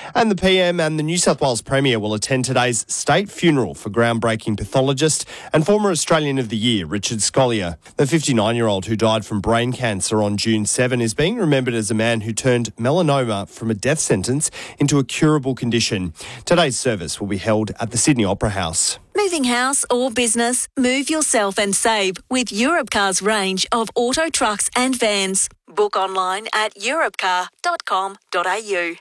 And the PM and the New South Wales Premier will attend today's state funeral for groundbreaking pathologist and former Australian of the Year, Richard Scolyer. The 59-year-old who died from brain cancer on June 7 is being remembered as a man who turned melanoma from a death sentence into a curable condition. Today's service will be held at the Sydney Opera House. Moving house or business? Move yourself and save with Europcar's range of auto trucks and vans. Book online at europcar.com.au.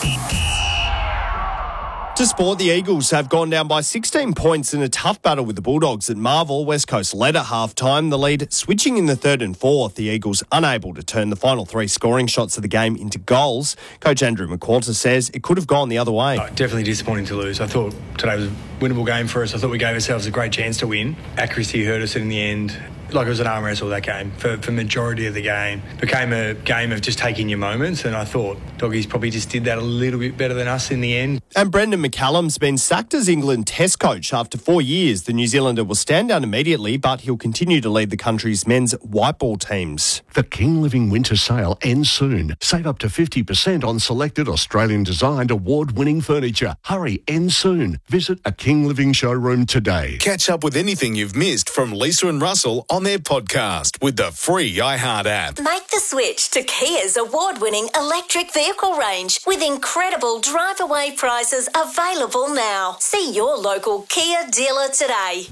To sport, the Eagles have gone down by 16 points in a tough battle with the Bulldogs at Marvel. West Coast led at half-time, the lead switching in the third and fourth. The Eagles unable to turn the final three scoring shots of the game into goals. Coach Andrew McQualter says it could have gone the other way. Definitely disappointing to lose. I thought today was a winnable game for us. I thought we gave ourselves a great chance to win. Accuracy hurt us in the end. Like it was an arm wrestle, that game, for majority of the game. Became a game of just taking your moments, and I thought Doggies probably just did that a little bit better than us in the end. And Brendan McCallum's been sacked as England Test coach after 4 years. The New Zealander will stand down immediately, but he'll continue to lead the country's men's white ball teams. The King Living Winter Sale ends soon. Save up to 50% on selected Australian-designed award-winning furniture. Hurry, ends soon. Visit a King Living showroom today. Catch up with anything you've missed from Lisa and Russell on their podcast with the free iHeart app. Make the switch to Kia's award-winning electric vehicle range with incredible drive-away prices available now. See your local Kia dealer today.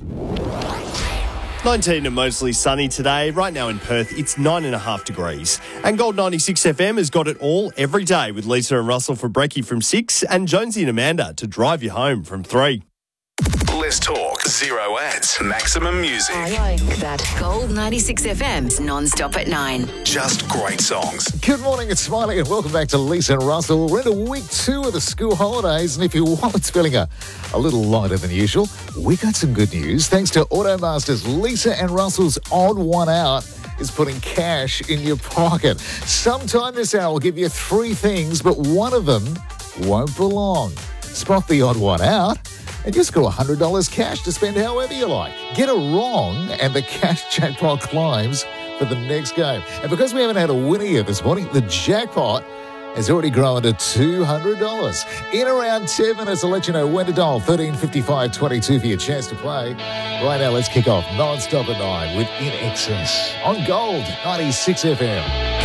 19 and mostly sunny today. Right now in Perth, it's 9.5 degrees. And Gold 96 FM has got it all every day with Lisa and Russell for Brekkie from 6 and Jonesy and Amanda to drive you home from 3. Let's talk. Zero ads. Maximum music. I like that. Gold 96 FM's non-stop at 9. Just great songs. Good morning, it's Smiley and welcome back to Lisa and Russell. We're into week 2 of the school holidays, and if your wallet's feeling a little lighter than usual, we got some good news. Thanks to Automasters, Lisa and Russell's Odd One Out is putting cash in your pocket. Sometime this hour we'll give you 3 things, but one of them won't belong. Spot the odd one out and you score $100 cash to spend however you like. Get it wrong and the cash jackpot climbs for the next game. And because we haven't had a winner yet this morning, the jackpot has already grown to $200. In around 10 minutes, I'll let you know when to dial 135522 for your chance to play. Right now, let's kick off non-stop at 9 with In Excess on Gold 96 FM.